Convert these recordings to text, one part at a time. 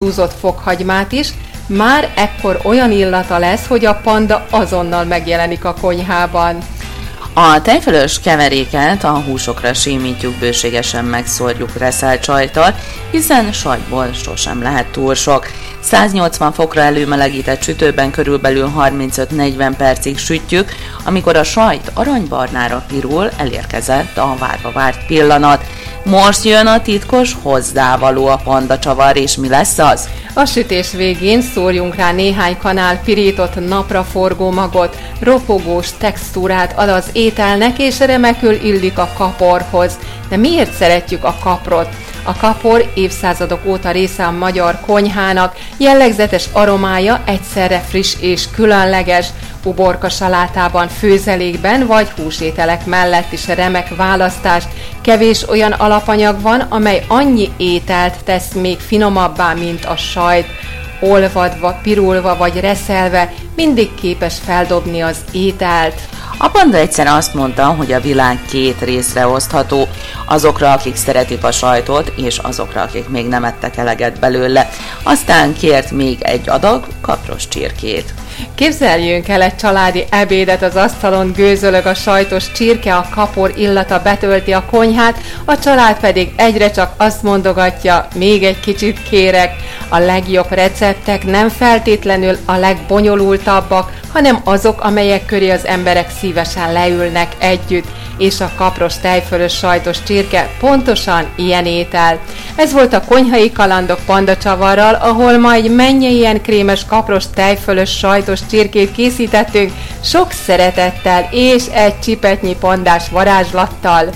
dúzott fokhagymát is, már ekkor olyan illata lesz, hogy a panda azonnal megjelenik a konyhában. A tejfölös keveréket a húsokra simítjuk, bőségesen megszórjuk reszelt sajttal, hiszen sajtból sosem lehet túl sok. 180 fokra előmelegített sütőben körülbelül 35-40 percig sütjük, amikor a sajt aranybarnára pirul, elérkezett a várva várt pillanat. Most jön a titkos hozzávaló, a pandacsavar, és mi lesz az? A sütés végén szórjunk rá néhány kanál pirított napraforgó magot, ropogós textúrát ad az ételnek, és remekül illik a kaporhoz. De miért szeretjük a kaprot? A kapor évszázadok óta része a magyar konyhának, jellegzetes aromája egyszerre friss és különleges. Uborka salátában, főzelékben vagy húsételek mellett is remek választás. Kevés olyan alapanyag van, amely annyi ételt tesz még finomabbá, mint a sajt. Olvadva, pirulva vagy reszelve mindig képes feldobni az ételt. A panda egyszer azt mondta, hogy a világ két részre osztható, azokra, akik szeretik a sajtot, és azokra, akik még nem ettek eleget belőle. Aztán kért még egy adag kapros csirkét. Képzeljünk el egy családi ebédet, az asztalon gőzölög a sajtos csirke, a kapor illata betölti a konyhát, a család pedig egyre csak azt mondogatja, még egy kicsit kérek. A legjobb receptek nem feltétlenül a legbonyolultabbak, hanem azok, amelyek köré az emberek szívesen leülnek együtt, és a kapros tejfölös sajtos csirke pontosan ilyen étel. Ez volt a Konyhai Kalandok pandacsavarral, ahol ma egy mennyei krémes kapros tejfölös sajtos csirkét készítettünk, sok szeretettel és egy csipetnyi pandás varázslattal.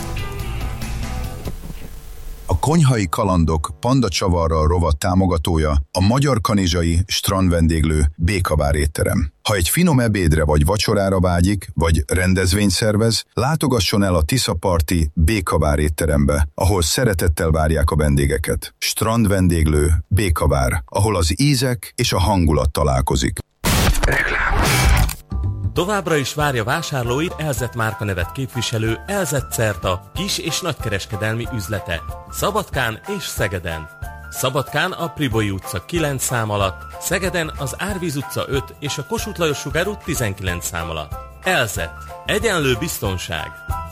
A Konyhai Kalandok pandacsavarral rovat támogatója a Magyar Kanizsai strandvendéglő Békabár étterem. Ha egy finom ebédre vagy vacsorára vágyik, vagy rendezvényt szervez, látogasson el a Tiszaparti Békabár étterembe, ahol szeretettel várják a vendégeket. Strandvendéglő Békabár, ahol az ízek és a hangulat találkozik. Reklám. Továbbra is várja vásárlóit Elzett márkanevet képviselő Elzett Certa kis- és nagykereskedelmi üzlete Szabadkán és Szegeden. Szabadkán a Priboi utca 9 szám alatt, Szegeden az Árvíz utca 5 és a Kossuth Lajos Sugár út 19 szám alatt. Elzett. Egyenlő biztonság.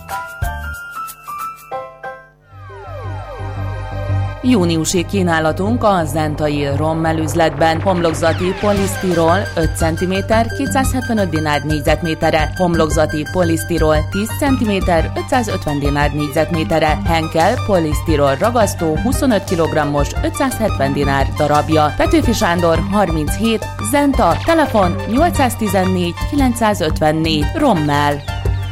Júniusi kínálatunk a Zentai Rommel üzletben. Homlokzati polisztirol 5 cm 275 dinár négyzetméterre, homlokzati polisztirol 10 cm 550 dinár négyzetméterre, Henkel polisztirol ragasztó 25 kg-os 570 dinár darabja. Petőfi Sándor 37, Zenta, telefon 814 954, Rommel.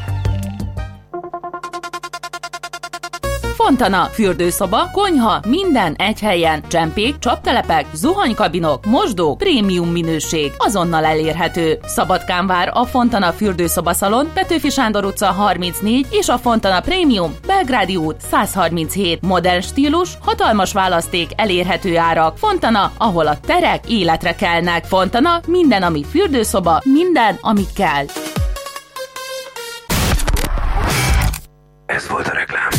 Fontana, fürdőszoba, konyha, minden egy helyen. Csempék, csaptelepek, zuhanykabinok, mosdók, prémium minőség, azonnal elérhető. Szabadkán vár a Fontana fürdőszobaszalon, Petőfi Sándor utca 34 és a Fontana Prémium, Belgrádi út 137. Modern stílus, hatalmas választék, elérhető árak. Fontana, ahol a terek életre kelnek. Fontana, minden, ami fürdőszoba, minden, ami kell. Ez volt a reklám.